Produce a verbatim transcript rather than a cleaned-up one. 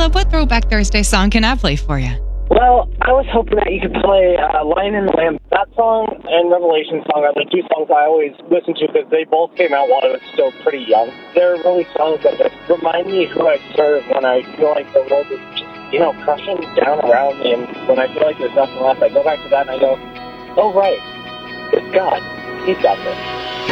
Caleb, what Throwback Thursday song can I play for you? Well, I was hoping that you could play uh, Lion and the Lamb. That song and Revelation song are the two songs I always listen to because they both came out while I was still pretty young. They're really songs that just remind me who I serve when I feel like the world is just, you know, crushing down around me. And when I feel like there's nothing left, I go back to that and I go, oh, right, it's God. He's got this.